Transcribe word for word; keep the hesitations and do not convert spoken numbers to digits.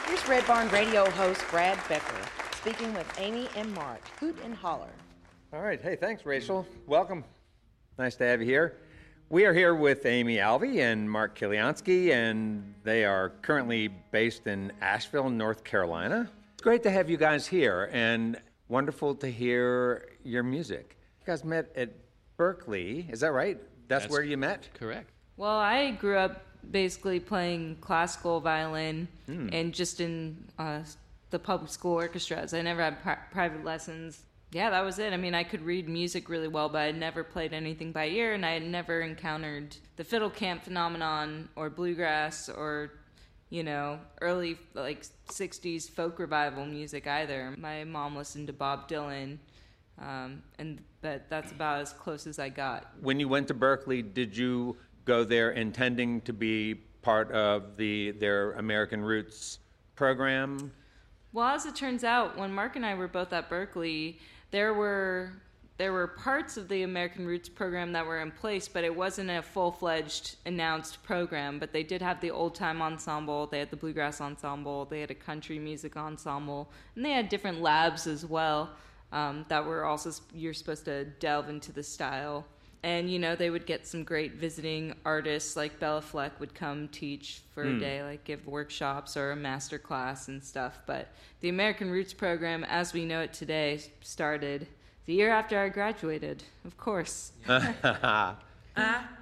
Here's Red Barn Radio host Brad Becker speaking with Amy and Mark. Hoot and holler. All right. Hey, thanks, Rachel. Welcome. Nice to have you here. We are here with Amy Alvey and Mark Kiliansky, and they are currently based in Asheville, North Carolina. It's great to have you guys here, and wonderful to hear your music. You guys met at Berklee, is that right? That's, That's where you met? Correct. Well, I grew up basically playing classical violin Hmm. and just in uh, the public school orchestras. I never had pri- private lessons. Yeah, that was it. I mean, I could read music really well, but I had never played anything by ear, and I had never encountered the fiddle camp phenomenon or bluegrass or, you know, early, like, sixties folk revival music either. My mom listened to Bob Dylan, um, and but that's about as close as I got. When you went to Berklee, did you go there intending to be part of the their American Roots program? Well, as it turns out, when Mark and I were both at Berklee, there were there were parts of the American Roots program that were in place, but it wasn't a full-fledged announced program. But they did have the old-time ensemble, they had the bluegrass ensemble, they had a country music ensemble, and they had different labs as well um, that were also, you're supposed to delve into the style. And, you know, they would get some great visiting artists, like Bella Fleck would come teach for Mm. a day, like give workshops or a master class and stuff. But the American Roots program, as we know it today, started the year after I graduated, of course.